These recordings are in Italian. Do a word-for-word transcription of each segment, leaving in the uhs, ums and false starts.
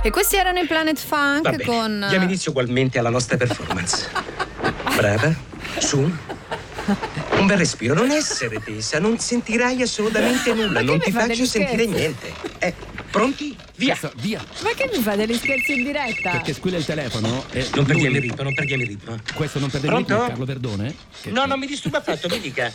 E questi erano i Planet Funk. Vabbè, con... diamo inizio ugualmente alla nostra performance. Brava, su. Un bel respiro, non essere tesa, non sentirai assolutamente nulla, non ti faccio sentire niente. Eh, pronti? Via. Questo, via. Ma che mi fa degli scherzi in diretta? Perché squilla il telefono. E Non perdiamo lui... il ritmo, non perdiamo il ritmo. Questo non perde il Pronto? ritmo, Carlo Verdone? Che... No, non mi disturba affatto, mi dica.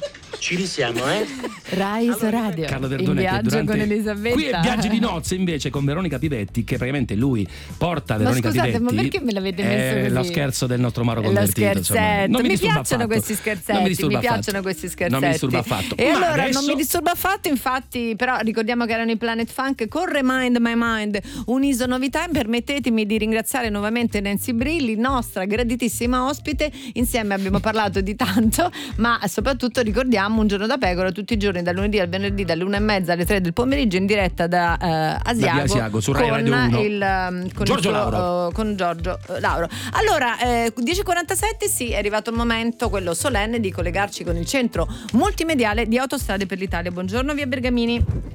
Ci risiamo, eh? Rise allora, Radio. Carlo in Verdone viaggio che durante... con Elisabetta. Qui è Viaggi di nozze invece con Veronica Pivetti, che praticamente lui porta Veronica ma scusate, Pivetti. Ma perché me l'avete messo è così? lo scherzo del nostro Mauro Lo convertito. scherzetto. Non mi, mi disturba piacciono affatto. questi scherzetti. Non mi, Mi, disturba piacciono affatto. questi scherzetti. Non mi disturba affatto. E Ma allora adesso... non mi disturba affatto, infatti, però ricordiamo che erano i Planet Funk con Remind My Mind, un'iso novità. Permettetemi di ringraziare nuovamente Nancy Brilli, nostra graditissima ospite. Insieme abbiamo parlato di tanto, ma soprattutto ricordiamo Un giorno da pecora tutti i giorni dal lunedì al venerdì dalle una e mezza alle tre del pomeriggio in diretta da uh, Asiago, da Asiago su Rai con Radio uno. il con Giorgio il suo, Lauro. uh, con Giorgio uh, Lauro. Allora eh, dieci e quarantasette, sì, è arrivato il momento, quello solenne, di collegarci con il centro multimediale di Autostrade per l'Italia. Buongiorno via Bergamini.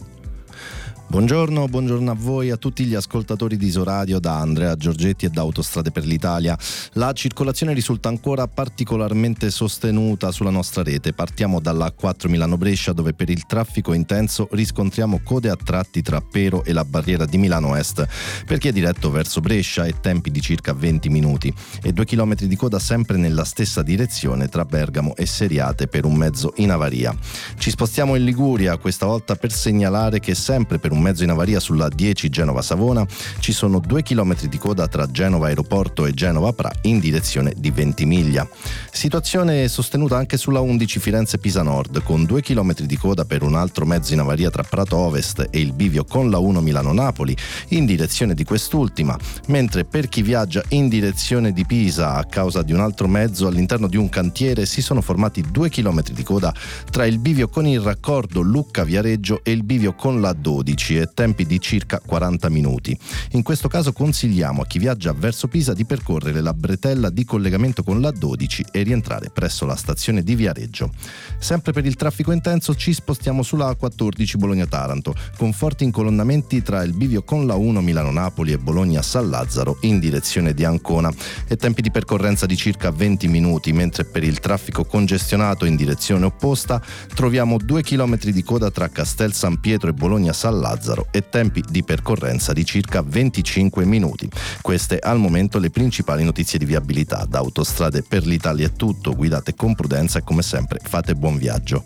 Buongiorno, buongiorno a voi, a tutti gli ascoltatori di Isoradio, da Andrea Giorgetti e da Autostrade per l'Italia. La circolazione risulta ancora particolarmente sostenuta sulla nostra rete. Partiamo dalla A quattro Milano-Brescia, dove per il traffico intenso riscontriamo code a tratti tra Pero e la barriera di Milano Est, per chi è diretto verso Brescia, e tempi di circa venti minuti, e due chilometri di coda sempre nella stessa direzione tra Bergamo e Seriate per un mezzo in avaria. Ci spostiamo in Liguria, questa volta per segnalare che sempre per un mezzo in avaria sulla dieci Genova-Savona ci sono due chilometri di coda tra Genova Aeroporto e Genova Pra in direzione di Ventimiglia. Situazione sostenuta anche sulla undici Firenze-Pisa Nord, con due chilometri di coda per un altro mezzo in avaria tra Prato Ovest e il bivio con la uno Milano-Napoli in direzione di quest'ultima, mentre per chi viaggia in direzione di Pisa a causa di un altro mezzo all'interno di un cantiere si sono formati due chilometri di coda tra il bivio con il raccordo Lucca-Viareggio e il bivio con la dodici, e tempi di circa quaranta minuti. In questo caso consigliamo a chi viaggia verso Pisa di percorrere la bretella di collegamento con la dodici e rientrare presso la stazione di Viareggio. Sempre per il traffico intenso ci spostiamo sulla A quattordici Bologna-Taranto, con forti incolonnamenti tra il bivio con la uno Milano-Napoli e Bologna-San Lazzaro in direzione di Ancona, e tempi di percorrenza di circa venti minuti, mentre per il traffico congestionato in direzione opposta troviamo due chilometri di coda tra Castel San Pietro e Bologna-San Lazzaro e tempi di percorrenza di circa venticinque minuti. Queste al momento le principali notizie di viabilità. Da Autostrade per l'Italia è tutto, guidate con prudenza e come sempre fate buon viaggio.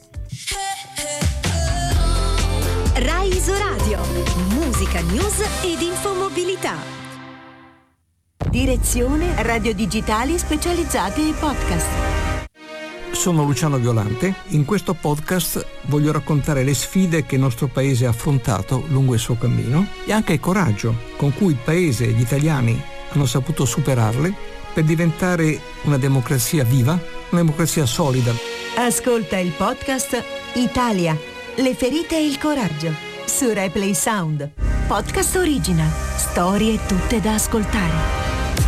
Rai Isoradio, musica, news ed infomobilità. Direzione Radio Digitali specializzati ai podcast. Sono Luciano Violante. In questo podcast voglio raccontare le sfide che il nostro paese ha affrontato lungo il suo cammino e anche il coraggio con cui il paese e gli italiani hanno saputo superarle per diventare una democrazia viva, una democrazia solida. Ascolta il podcast Italia, le ferite e il coraggio su RaiPlay Sound. Podcast original, storie tutte da ascoltare.